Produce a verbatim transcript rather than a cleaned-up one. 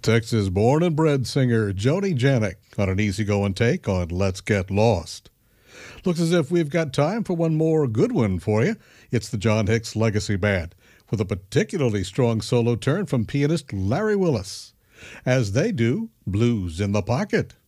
Texas-born and bred singer Joni Janik on an easygoing take on Let's Get Lost. Looks as if we've got time for one more good one for you. It's the John Hicks Legacy Band, with a particularly strong solo turn from pianist Larry Willis, as they do Blues in the Pocket.